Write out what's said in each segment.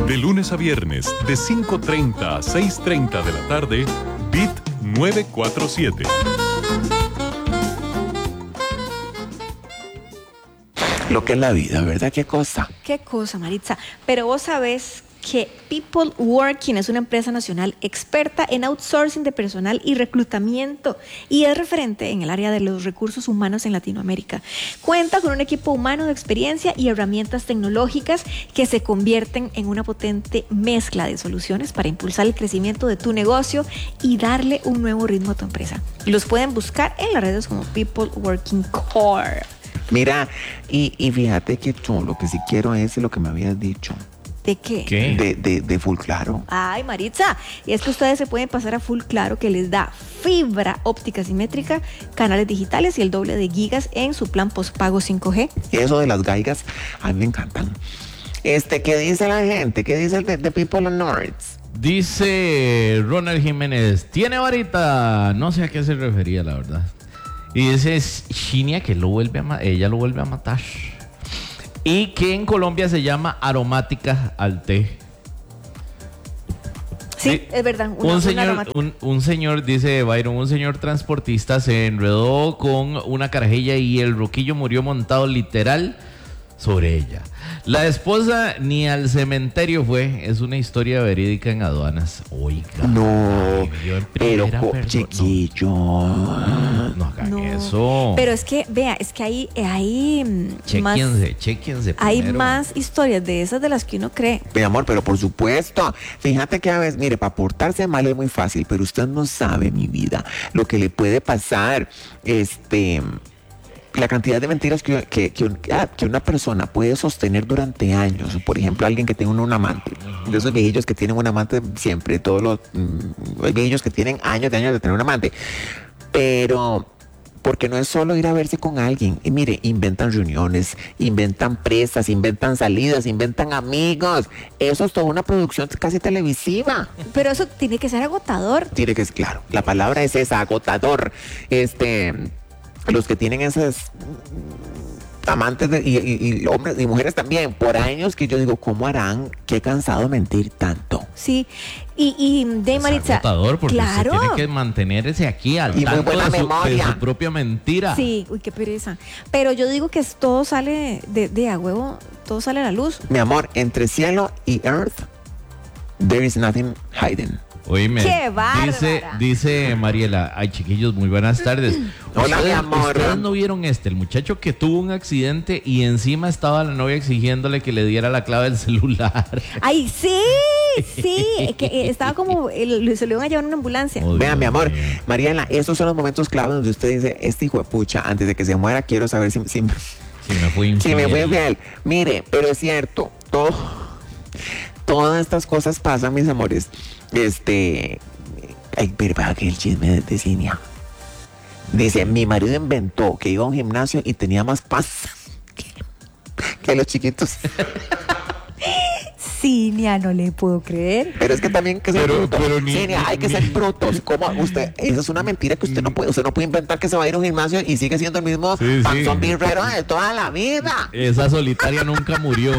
De lunes a viernes, de 5:30 a 6:30 de la tarde, Beat 947. Lo que es la vida, ¿verdad? ¿Qué cosa? Qué cosa, Maritza. Pero vos sabés que People Working es una empresa nacional experta en outsourcing de personal y reclutamiento y es referente en el área de los recursos humanos en Latinoamérica. Cuenta con un equipo humano de experiencia y herramientas tecnológicas que se convierten en una potente mezcla de soluciones para impulsar el crecimiento de tu negocio y darle un nuevo ritmo a tu empresa. Los pueden buscar en las redes como People Working Core. Mira, y fíjate que yo lo que sí quiero es lo que me habías dicho. ¿De qué? De Full Claro. Ay, Maritza, y es que ustedes se pueden pasar a Full Claro, que les da fibra óptica simétrica, canales digitales y el doble de gigas en su plan postpago 5G. Eso de las gaigas, a mí me encantan. ¿Qué dice la gente? ¿Qué dice el de People on Nords? Dice Ronald Jiménez, tiene varita. No sé a qué se refería, la verdad. Y dice Shinia que ella lo vuelve a matar. Y que en Colombia se llama aromática al té. Sí, es verdad. Un señor, dice Byron, un señor transportista se enredó con una carajilla y el roquillo murió montado literal sobre ella. La esposa ni al cementerio fue. Es una historia verídica en aduanas. Oiga. No, pero chiquillo. No hagan eso. Pero es que, vea, es que hay Chéquense hay primero. más historias de esas de las que uno cree. Mi amor, pero por supuesto. Fíjate que a veces, mire, para portarse mal es muy fácil, pero usted no sabe, mi vida, lo que le puede pasar. La cantidad de mentiras que una persona puede sostener durante años. Por ejemplo, alguien que tiene un amante. De esos viejillos que tienen un amante siempre. Hay viejillos que tienen años de tener un amante. Pero porque no es solo ir a verse con alguien. Y mire, inventan reuniones, inventan presas, inventan salidas, inventan amigos. Eso es toda una producción casi televisiva. Pero eso tiene que ser agotador. Tiene que ser, claro. La palabra es esa, agotador. Los que tienen esas amantes y hombres y mujeres también, por años que yo digo, ¿cómo harán? Qué cansado mentir tanto. Sí, y de Maritza, agotador porque claro, usted tiene que mantenerse aquí al tanto de su propia mentira. Sí, uy, qué pereza. Pero yo digo que todo sale de a huevo, todo sale a la luz. Mi amor, entre cielo y earth, there is nothing hidden. Oíme, ¡qué bárbara! Dice Mariela, ay chiquillos, muy buenas tardes. Hola, mi amor. ¿Ustedes no vieron el muchacho que tuvo un accidente y encima estaba la novia exigiéndole que le diera la clave del celular? ¡Ay, sí! Que estaba como, se lo iban a llevar en una ambulancia. Vean, mi amor, Mariela, esos son los momentos clave donde usted dice, este hijo de pucha, antes de que se muera, quiero saber si me fui infiel. Mire, pero es cierto, todas estas cosas pasan, mis amores. Pero que el chisme de Cinia. Dice, mi marido inventó que iba a un gimnasio y tenía más paz que los chiquitos. Cinia, no le puedo creer. Pero es que también que ser bruto. Cinia, hay que ser brutos. ¿Cómo usted? Esa es una mentira que usted no puede. Usted no puede inventar que se va a ir a un gimnasio y sigue siendo el mismo panzón birrero de toda la vida. Esa solitaria nunca murió.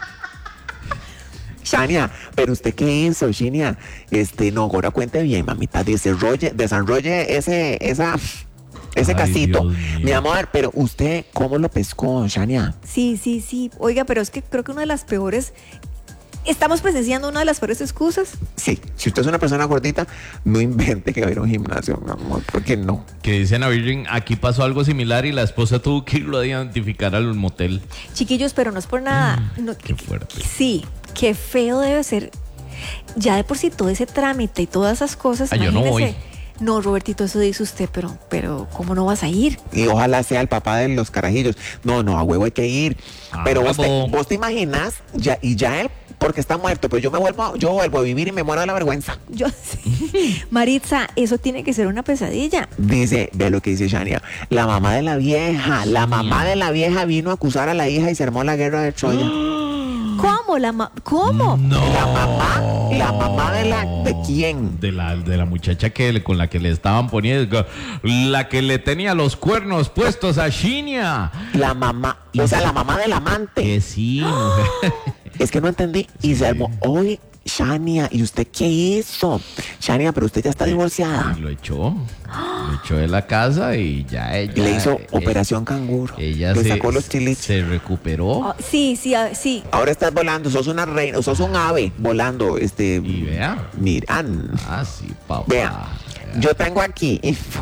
Shania, pero usted qué hizo, Shinia? No, ahora cuente bien, mamita, desarrolle ese casito. Mi amor, pero usted, ¿cómo lo pescó, Shania? Sí. Oiga, pero es que creo que una de las peores, estamos presenciando una de las peores excusas. Sí, si usted es una persona gordita, no invente que va a ir a un gimnasio, mi amor, porque no. Que dice Ana Virgen, aquí pasó algo similar y la esposa tuvo que irlo a identificar al motel. Chiquillos, pero no es por nada. Qué fuerte. Sí, qué feo debe ser. Ya de por sí todo ese trámite y todas esas cosas. Yo no voy. No, Robertito, eso dice usted, pero ¿cómo no vas a ir? Y ojalá sea el papá de los carajillos. No, a huevo hay que ir. Pero vos te imaginas, ya él, porque está muerto, pero yo vuelvo a vivir y me muero de la vergüenza. Maritza, eso tiene que ser una pesadilla. Dice, ve lo que dice Shania, la mamá de la vieja vino a acusar a la hija y se armó la guerra de Troya. ¿Cómo? ¿Cómo? ¿Cómo? No. La mamá ¿de quién? De la muchacha con la que le estaban poniendo, la que le tenía los cuernos puestos a Shinia. La mamá, o sea, la mamá del amante. Que sí, mujer. Es que no entendí. Y se armó, hoy, Shania, ¿y usted qué hizo? Shania, pero usted ya está divorciada. Lo echó de la casa y ya ella... Le hizo operación canguro. Ella le sacó los chilitos. se recuperó. Oh, sí. Ahora estás volando, sos una reina, sos un ave volando. Y vea. Miran. Ah, sí, papá. Vea, yo tengo aquí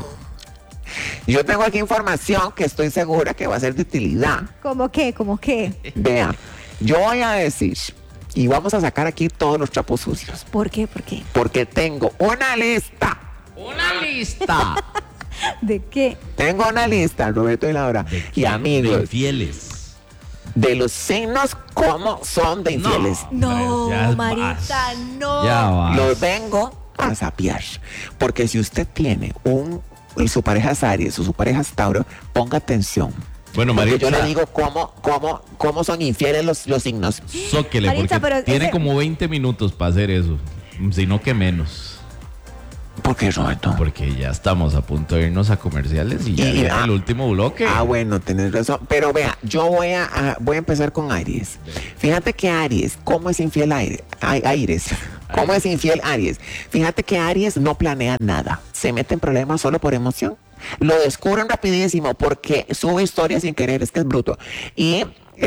información que estoy segura que va a ser de utilidad. ¿Cómo qué? Vea, yo voy a decir, y vamos a sacar aquí todos los trapos sucios, ¿Por qué? porque tengo una lista. ¡Una lista! ¿De qué? Tengo una lista, Roberto y Laura, y De amigos, infieles. de los signos como son de infieles. No, Ya Marita, vas. no. Ya vas. Los vengo a sapear, porque si usted tiene su pareja es Aries o su pareja es Tauro, ponga atención. Bueno, Porque Maritza, yo le digo cómo son infieles los signos. zóquele, Maritza, porque pero tiene ese- como 20 minutos para hacer eso. Si no que menos. ¿Por qué, Roberto? Porque ya estamos a punto de irnos a comerciales y ya viene el último bloque. Bueno, tenés razón. Pero vea, yo voy a empezar con Aries. Fíjate que Aries, ¿cómo es infiel Aries? ¿Cómo es infiel Aries? Fíjate que Aries no planea nada. Se mete en problemas solo por emoción. Lo descubren rapidísimo porque sube historias sin querer. Es que es bruto. Y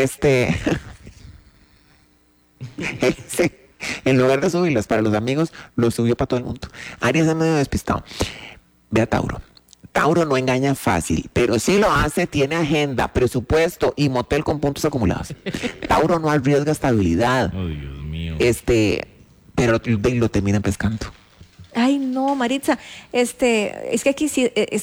sí, en lugar de subirlas para los amigos, lo subió para todo el mundo. Aries es medio despistado. Ve a Tauro. Tauro no engaña fácil, pero si lo hace, tiene agenda, presupuesto y motel con puntos acumulados. Tauro no arriesga estabilidad, Oh, Dios mío. pero lo terminan pescando. Ay, no, Maritza. Es que aquí sí